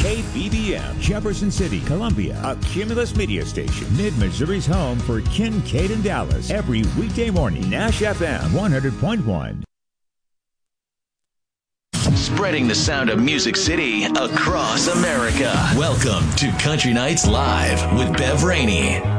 KBBM, Jefferson City, Columbia, a Cumulus media station. Mid-Missouri's home for Kincaid and Dallas. Every weekday morning, Nash FM 100.1. Spreading the sound of Music City across America. Welcome to Country Nights Live with Bev Rainey.